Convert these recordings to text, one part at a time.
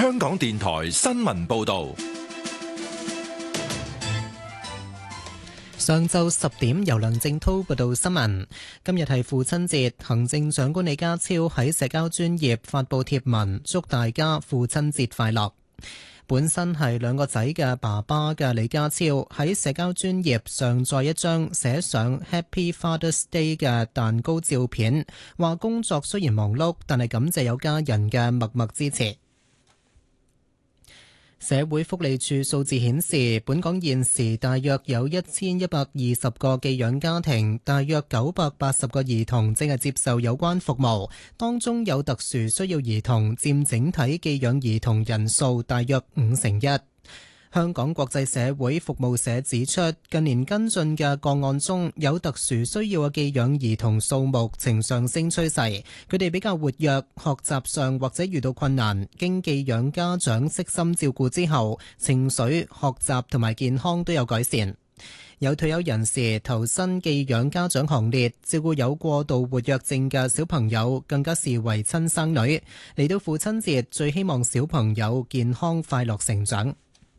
香港電台新聞報道。 上晝10點，由梁正滔報道新聞。今日係父親節，行政長官李家超喺社交專頁發布貼文，祝大家父親節快樂。本身係兩個仔嘅爸爸嘅李家超喺社交專頁上載一張寫上 Happy Father's Day 嘅蛋糕照片，話工作雖然忙碌，但係感謝有家人嘅默默支持。社會福利署數字顯示，本港現時大約有1120個寄養家庭，大約980個兒童正係接受有關服務，當中有特殊需要兒童佔整體寄養兒童人數大約51%。香港國際社會服務社指出，近年跟進嘅個案中有特殊需要嘅寄養兒童數目呈上升趨勢，佢哋比較活躍，學習上或者遇到困難，經寄養家長悉心照顧之後，情緒、學習同埋健康都有改善。有退休人士投身寄養家長行列，照顧有過度活躍症嘅小朋友，更加視為親生女。嚟到父親節，最希望小朋友健康快樂成長。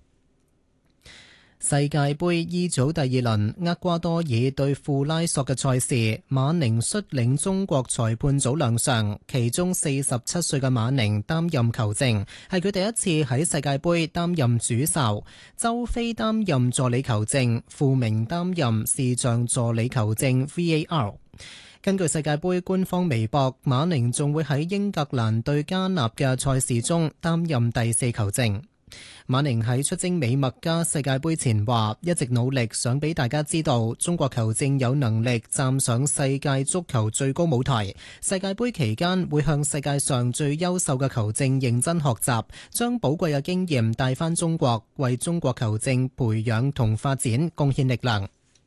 世界盃 E 組第二輪，厄瓜多爾對庫拉索嘅賽事，馬寧率領中國裁判組亮相，其中47歲嘅馬寧擔任球證，係佢第一次喺世界盃擔任主哨。周飛擔任助理球證，傅明擔任視像助理球證 VAR。根據世界盃官方微博，馬寧仲會喺英格蘭對加納嘅賽事中擔任第4球證。馬寧喺出征美墨加世界盃前話，一直努力想俾大家知道中國球證有能力站上世界足球最高舞台。世界盃期間會向世界上最優秀嘅球證認真學習，將寶貴嘅經驗帶返中國，為中國球證培養同發展貢獻力量。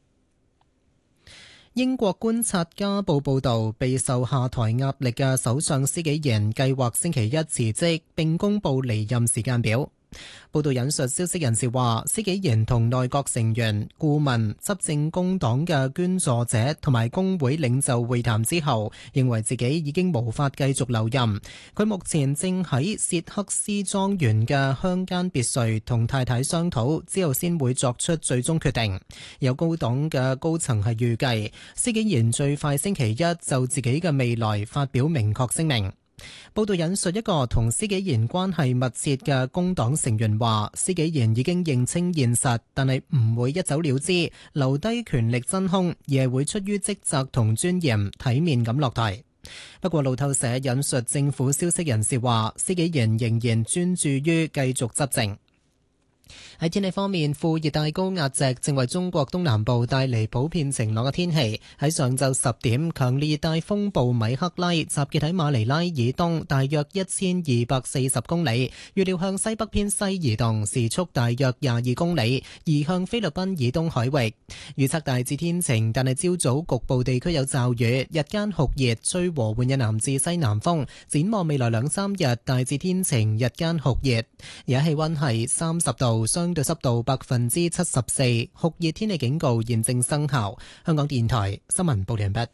英國觀察家報報導，備受下台壓力嘅首相施紀賢計劃星期一辭職，並公佈離任時間表。報道引述消息人士話，施紀賢同內閣成員、顧問、執政工黨嘅捐助者同埋工會領袖會談之後，認為自己已經無法繼續留任。佢目前正喺薛克斯莊園嘅鄉間別墅同太太商討，之後先會作出最終決定。有高黨嘅高層係預計，施紀賢最快星期一就自己嘅未來發表明確聲明。報道引述一個同施紀賢關係密切嘅工黨成員話，施紀賢已經認清現實，但係唔會一走了之，留低權力真空，而係會出於職責同尊嚴，體面咁落台。不過路透社引述政府消息人士話，施紀賢仍然專注於繼續執政。喺天氣方面，副熱帶高壓脊正為中國東南部帶嚟普遍晴朗嘅天氣。喺上晝10點，強烈熱帶風暴米克拉集結喺馬尼拉以東大約1240公里，預料向西北偏西移動，時速大約22公里，移向菲律賓以東海域。預測大致天晴，但係朝早局部地區有驟雨，日間酷熱，吹和緩嘅南至西南風。展望未來2-3日，大致天晴，日間酷熱，而家氣溫係30度，相對濕度74%，酷熱天氣警告現正生效。香港電台新聞報道完畢。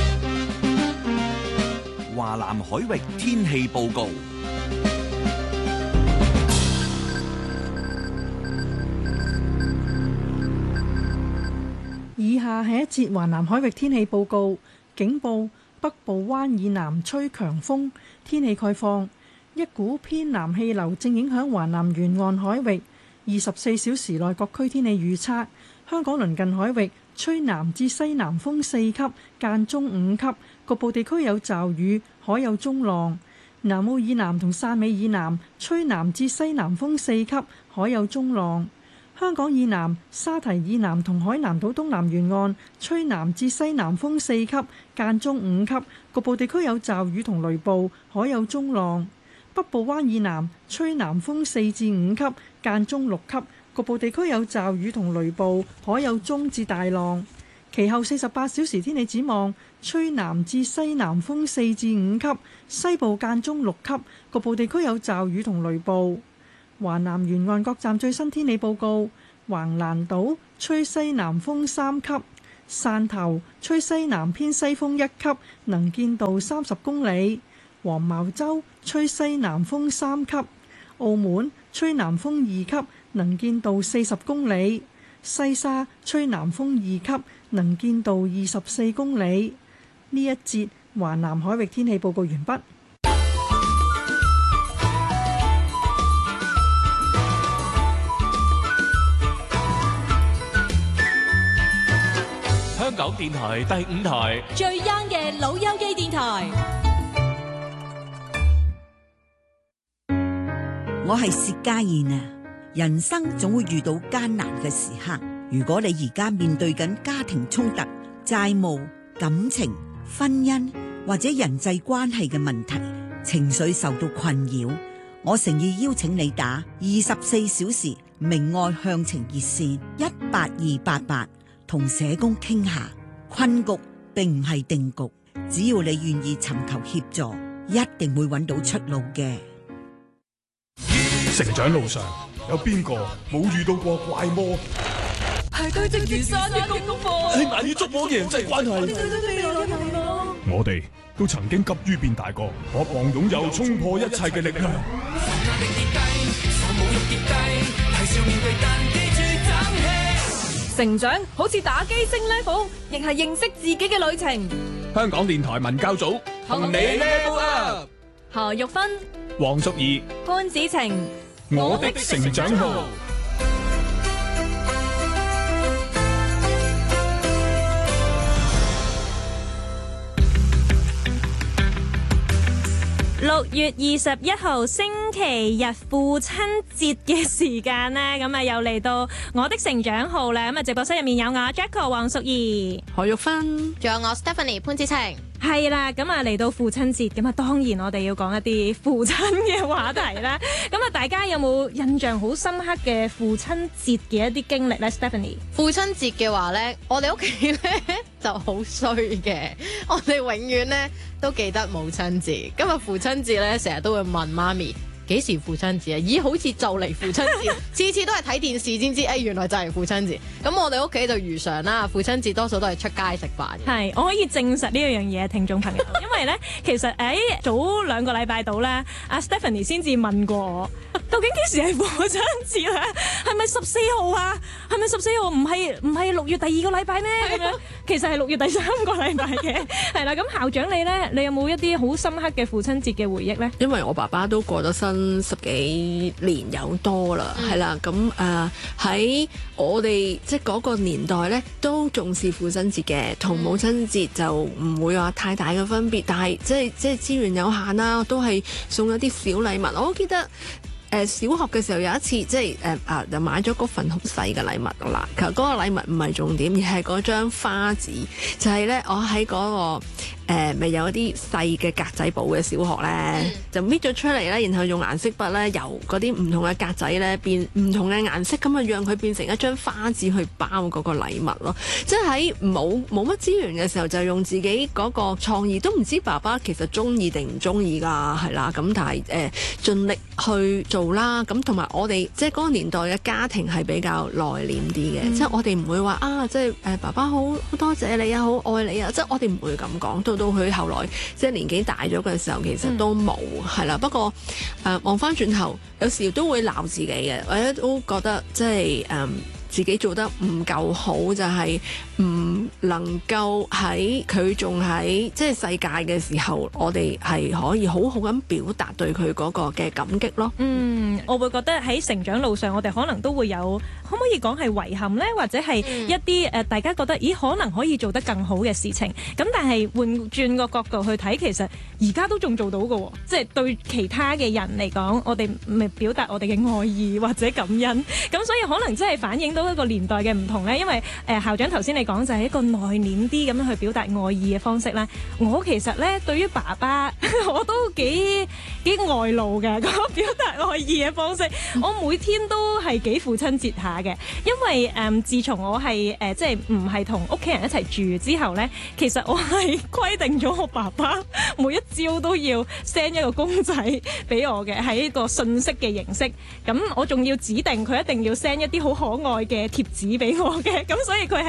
華南海域天氣報告。 以下係一節華南海域天氣報告。警報：北部灣以南吹強風。天氣概況：一股偏南氣流正影響華南沿岸海域。24小時內各區天氣預測：香港鄰近海域吹南至西南風4級，間中5級，局部地區有驟雨，海有中浪。南澳以南同汕尾以南吹南至西南風4級，海有中浪。香港以南、沙堤以南同海南島東南沿岸吹南至西南風4級，間中5級，局部地區有驟雨同雷暴，海有中浪。北部灣以南吹南風4至5級，間中6級，局部地區有驟雨同雷暴，海有中至大浪。其後48小時天氣展望：吹南至西南風4至5級，西部間中6級，局部地區有驟雨同雷暴。華南沿岸各站最新天氣報告：橫瀾島吹西南風3級，汕頭吹西南偏西風1級，能見度30公里；黃茅洲吹西南風3級， 澳門吹南風2級，能見度40公里；西沙吹南風2級，能見度24公里。呢一節華南海域天氣報告完畢。 香港電台第5台最 young 嘅老友記電台。 我係薛家燕啊！人生總會遇到艱難嘅時刻，如果你而家面對緊家庭衝突、債務、感情、婚姻或者人際關係嘅問題，情緒受到困擾，我誠意邀請你打24小時明愛向晴熱線18288，同社工傾下。困局並唔係定局，只要你願意尋求協助，一定會揾到出路嘅。 成長路上有邊個冇遇到過怪魔？ 係堆積如山嘅功課， 係難以捉摸嘅人際關係。我哋都曾經急於變大個，渴望擁有衝破一切嘅力量。 成長好似打機升 level， 亦係認識自己嘅旅程。 香港電台文教組同你 level up。 何玉芬、 黃淑儀、 潘子晴， 我的成長號。 6月21號星期日父親節嘅時間呢，咁啊又嚟到我的成長號啦。咁啊直播室入面有我 Jacko 黃淑儀、 何玉芬， 仲有我 Stephanie 潘子晴。 係啦，咁啊嚟到父親節，咁啊當然我哋要講一啲父親嘅話題啦。咁啊大家有冇印象好深刻嘅父親節嘅一啲經歷咧 ？Stephanie， 父親節嘅話咧，我哋屋企咧就好衰嘅，我哋永遠咧都記得母親節。今日父親節咧，成日都會問媽咪幾時父親節啊？咦，好似就嚟父親節，次次都係睇電視先知，原來就係父親節。咁我哋屋企就如常啦，父親節多數都係出街食飯。 係，我可以證實呢一樣嘢，聽眾朋友，因為咧，其實早2個禮拜到咧，阿 Stephanie 先至問過我，究竟幾時係父親節咧？係咪14號啊？係咪14號？唔係6月第2個禮拜咩？咁樣，其實係6月第3個禮拜嘅。係啦，咁校長你咧，你有冇一啲好深刻嘅父親節嘅回憶咧？ 因為我爸爸都過咗身10幾年有多啦，係啦，咁喺我哋即係嗰個年代咧，都重視父親節嘅，同母親節就唔會話太大嘅分別，但係即係資源有限啦，都係送咗啲小禮物。我記得小學嘅時候有一次，即係就買咗嗰份好細嘅禮物啦。其實嗰個禮物唔係重點，而係嗰張花紙，就係咧我喺嗰個咪有一啲細嘅格仔簿嘅小學咧，就搣咗出嚟咧，然後用顏色筆咧，由嗰啲唔同嘅格仔咧變唔同嘅顏色，咁啊讓佢變成一張花紙去包嗰個禮物咯。即係喺冇乜資源嘅時候，就用自己嗰個創意，都唔知爸爸其實中意定唔中意㗎，係啦。咁但係盡力去做啦。咁同埋我哋即係嗰個年代嘅家庭係比較內斂啲嘅，即係我哋唔會話即係爸爸好多謝你啊，好愛你啊，即係我哋唔會咁講。到佢後來即係年紀大咗嘅時候，其實都冇係啦。不過望翻轉頭，有時都會鬧自己嘅，或者都覺得即係自己做得唔夠好，就係唔能夠喺佢仲喺即係世界嘅時候，我哋係可以好好咁表達對佢嗰個嘅感激咯。 我會覺得喺成長路上，我哋可能都會有，可唔可以講係遺憾呢？或者係一啲大家覺得咦可能可以做得更好嘅事情。咁但係換轉個角度去睇，其實而家都仲做到嘅，即係對其他嘅人嚟講，我哋咪表達我哋嘅愛意或者感恩。咁所以可能真係反映到一個年代嘅唔同咧。因為校長頭先你講就係一個內斂啲咁樣去表達愛意嘅方式啦。我其實咧對於爸爸我都幾外露嘅嗰個表達愛意嘅方式。我每天都係幾父親節下嘅，因為自從我係即係唔係同屋企人一齊住之後咧，其實我係規定咗我爸爸每一朝都要 send 一個公仔俾我嘅，係一個信息嘅形式。咁我仲要指定佢一定要 send 一啲好可愛嘅貼紙俾我嘅，咁所以佢係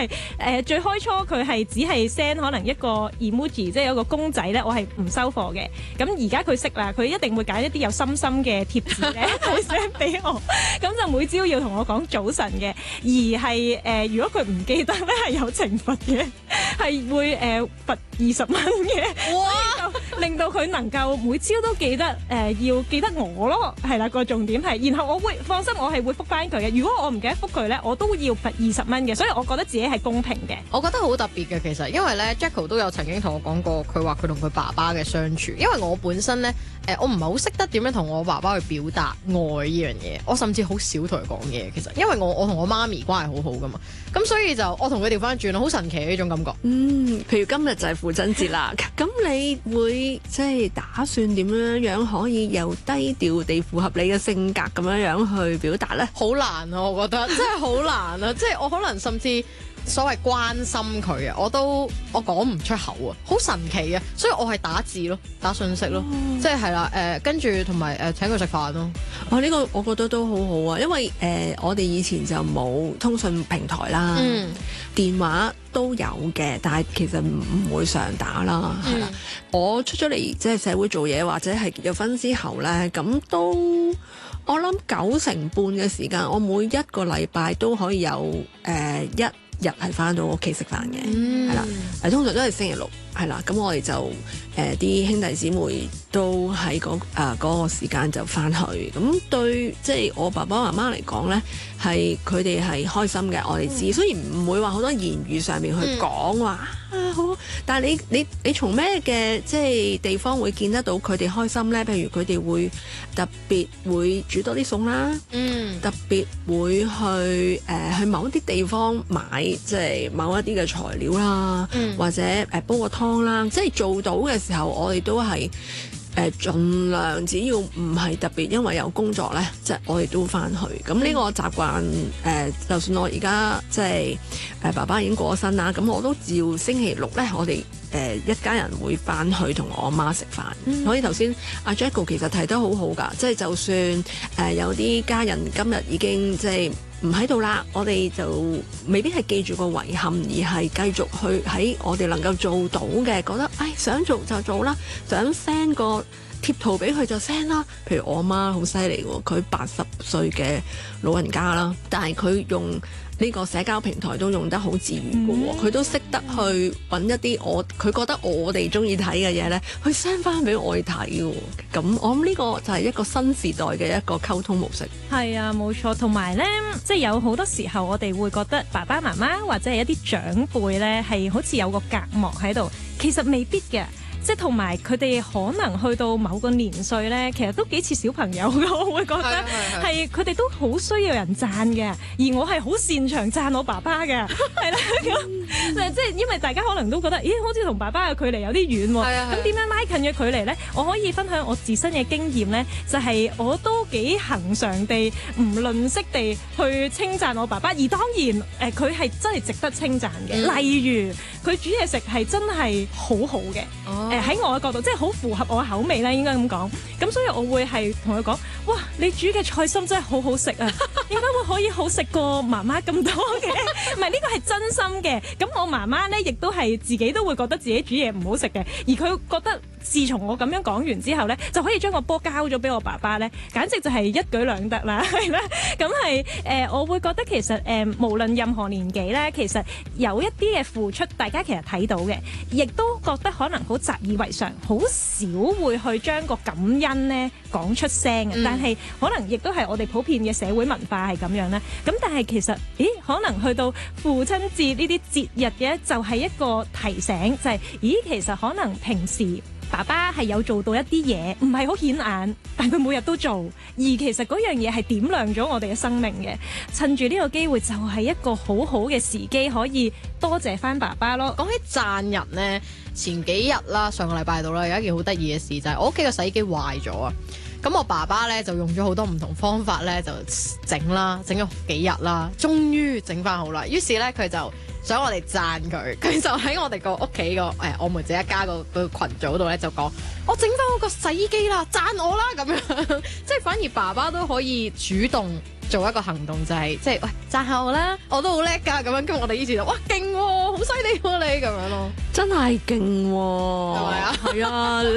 最開初佢係只係 send 可能一個 emoji， 即係有個公仔咧，我係唔收貨嘅。咁而家佢識啦，佢一定會揀一啲有心心嘅貼紙咧，係 send 俾我。咁就每朝要同我講早晨嘅，而係如果佢唔記得咧，係有懲罰嘅，係會罰20蚊嘅。哇！令到佢能夠每朝都記得要記得我咯，係啦，個重點係。然後我會放心，我係會覆翻佢嘅。如果我唔記得覆佢咧，我都要罰20蚊嘅。所以我覺得自己係公平嘅。 我覺得好特別嘅其實，因為咧 Jacko 都有曾經同我講過，佢話佢同佢爸爸嘅相處。因為我本身咧我唔係好識得點樣同我爸爸去表達愛呢樣嘢，我甚至好少同佢講嘢。其實因為我同我媽咪關係好好噶嘛，咁所以就我同佢調翻轉咯，好神奇呢種感覺。 譬如今日就係父親節啦，咁你會即係打算點樣可以又低調地符合你嘅性格咁樣去表達呢？ 好難啊，我覺得真係好難啊！即係我可能甚至所謂關心佢啊，我講唔出口啊，好神奇啊！所以我係打字咯，打信息咯，即係啦，跟住同埋請佢食飯咯。 呢個我覺得都好好啊，因為我哋以前就冇通訊平台啦，電話都有嘅，但係其實唔會常打啦，係啦。我出咗嚟即係社會做嘢或者係結咗婚之後呢，咁都我諗90%嘅時間，我每一個禮拜都可以有一日係翻到屋企食飯嘅，係啦，通常都係星期六，係啦，咁我哋就啲兄弟姊妹都喺嗰個時間就翻去，咁對即係我爸爸媽媽嚟講咧，係佢哋係開心嘅，我哋知，雖然唔會話好多言語上面去講話好，但係你從咩嘅即係地方會見得到佢哋開心咧？譬如佢哋會特別會煮多啲餸啦，特別會去某一啲地方買即係某一啲嘅材料啦，或者煲個湯啦，即係做到嘅時候，我哋都係盡量，只要唔係特別因為有工作咧，即係我哋都翻去。咁呢個習慣就算我而家即係爸爸已經過咗身啦，咁我都照星期六咧，我哋一家人會翻去同我阿媽食飯。所以頭先阿 Jacko 其實提得好好㗎，即係就算有啲家人今日已經即係唔喺度啦，我哋就未必係記住個遺憾，而係繼續去喺我哋能夠做到嘅，覺得想做就做啦，想 send 個貼圖俾佢就 send 啦。譬如我阿媽好犀利喎，佢80歲嘅老人家啦，但係佢用呢個社交平台都用得好自如嘅喎，佢都識得去揾一啲佢覺得我哋中意睇嘅嘢咧，去 send 翻俾我哋睇嘅喎。咁我諗呢個就係一個新時代嘅一個溝通模式。 係啊，冇錯。同埋咧，即係有好多時候我哋會覺得爸爸媽媽或者係一啲長輩咧，係好似有個隔膜喺度，其實未必嘅。即係同埋佢哋可能去到某個年歲咧，其實都幾似小朋友嘅，我會覺得係佢哋都好需要人讚嘅，而我係好擅長讚我爸爸嘅，係啦咁，即係因為大家可能都覺得，咦，好似同爸爸嘅距離有啲遠喎，咁點樣拉近嘅距離咧？我可以分享我自身嘅經驗咧，就係我都幾恆常地唔吝嗇地去稱讚我爸爸，而當然佢係真係值得稱讚嘅，例如佢煮嘢食係真係好好嘅。喺我嘅角度，即係好符合我嘅口味啦，應該咁講。咁所以我會係同佢講：哇，你煮嘅菜心真係好好食啊！點解會可以好食過媽媽咁多嘅？唔係，呢個係真心嘅。咁我媽媽咧，亦都係自己都會覺得自己煮嘢唔好食嘅。而佢覺得，自從我咁樣講完之後咧，就可以將個波交咗俾我爸爸咧，簡直就係一舉兩得啦，係啦。咁係我會覺得其實無論任何年紀咧，其實有一啲嘅付出，大家其實睇到嘅，亦都覺得可能好習以為常，好少會去將個感恩咧講出聲嘅。但係可能亦都係我哋普遍嘅社會文化係咁樣咧。咁但係其實，可能去到父親節呢啲節日嘅，就係一個提醒，就係其實可能平時爸爸係有做到一啲嘢，唔係好顯眼，但佢每日都做，而其實嗰樣嘢係點亮咗我哋嘅生命嘅。趁住呢個機會，就係一個好好嘅時機，可以多謝翻爸爸咯。 講起讚人呢，前幾日啦，上個禮拜度啦，有一件好得意嘅事就係我屋企個洗衣機壞咗啊！咁我爸爸咧就用咗好多唔同方法咧就整啦，整咗幾日啦，終於整翻好啦。於是咧佢就想我哋讚佢，佢就喺我哋個屋企個我們這一家個群組度咧就講：我整翻我個洗衣機啦，讚我啦咁樣。即係反而爸爸都可以主動做一個行動，就係即係喂讚下我啦，我都好叻㗎咁樣。跟住我哋以前就哇勁喎，好犀利喎你咁樣咯， 真係勁喎， 係咪啊？ 係啊。